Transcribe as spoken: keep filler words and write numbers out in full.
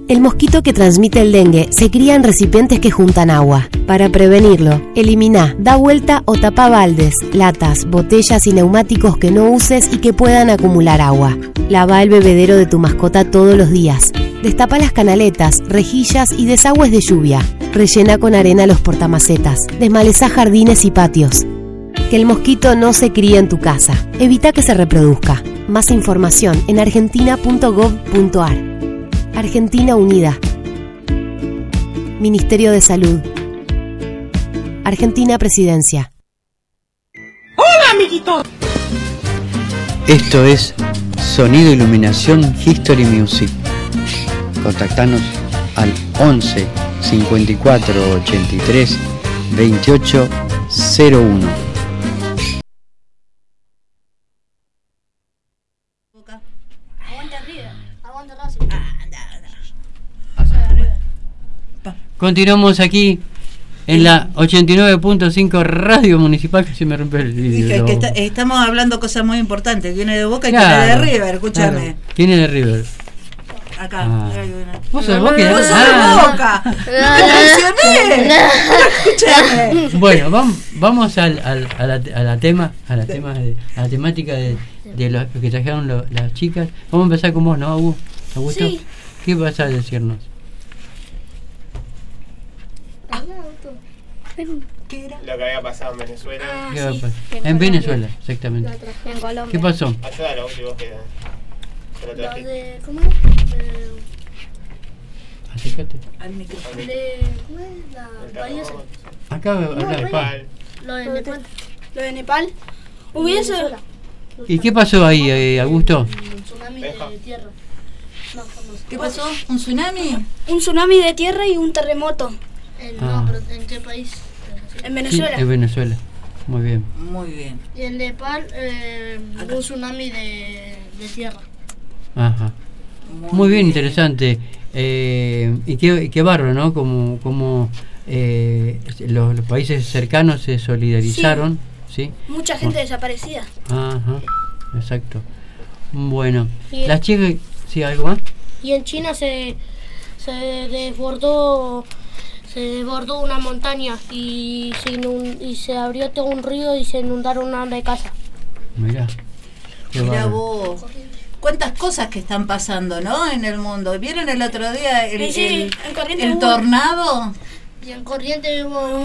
El mosquito que transmite el dengue se cría en recipientes que juntan agua. Para prevenirlo, elimina, da vuelta o tapa baldes, latas, botellas y neumáticos que no uses y que puedan acumular agua. Lava el bebedero de tu mascota todos los días. Destapa las canaletas, rejillas y desagües de lluvia. Rellena con arena los portamacetas. Desmalezá jardines y patios. Que el mosquito no se críe en tu casa. Evita que se reproduzca. Más información en argentina punto gov punto ar. Argentina Unida. Ministerio de Salud. Argentina Presidencia. ¡Hola, amiguitos! Esto es Sonido Iluminación History Music. Contactanos al once cincuenta y cuatro ochenta y tres veintiocho cero uno. Aguanta River, aguanta Racing. Continuamos aquí en la ochenta y nueve punto cinco Radio Municipal, que se me rompe el vídeo. Dije que está, estamos hablando cosas muy importantes. Viene de Boca y Claro, viene de River, escúchame. Claro. ¿Quién es de River? Acá. Ah. Hay una. ¿Vos sos de Boca? ¡Vos sos de Ah. Boca! ¡No te mencioné! Escúchame. Bueno, vamos, vamos al, al, a, la, a la tema, a la tema de, a la temática de, de lo que trajeron lo, las chicas. Vamos a empezar con vos, ¿no, Augusto? ¿Augusto? Sí. ¿Qué vas a decirnos? ¿Qué era? Lo que había pasado en Venezuela. Ah, ¿Qué va a sí. pasar? En En Colombia. Venezuela, exactamente. En Colombia. ¿Qué pasó? Ayúdalo, si vos que que lo Lo trajiste. de, ¿cómo es? De, Acércate. Al micrófono. de, ¿cómo es? La El país ese. terremoto. Acá, acá, acá. Nepal. Lo de Nepal. Lo de Nepal. Hubiese. Venezuela. ¿Y qué pasó ahí, eh, Augusto? Un tsunami de Deja. tierra. No, famoso. ¿Qué pasó? ¿Un tsunami? Un tsunami de tierra y un terremoto En, Ah. No, pero ¿en qué país? en Venezuela. Sí, en Venezuela. Muy bien. Muy bien. Y en Nepal, eh, un tsunami de, de tierra. Ajá. Muy bien, interesante. Eh, y qué, y qué bárbaro, ¿no? Como, como eh, los, los países cercanos se solidarizaron, ¿sí? Mucha gente desaparecida. Ajá, exacto. Bueno, Y- las chicas, ¿sí algo más? Y en China se, se desbordó se desbordó una montaña y se, inun- y se abrió todo un río y se inundaron una de casa. Mirá. Qué Mirá bárbaro. vos. Cuántas cosas que están pasando, ¿no? En el mundo. ¿Vieron el otro día el, Sí, sí, el, en Corrientes el hubo- tornado? Y en Corrientes hubo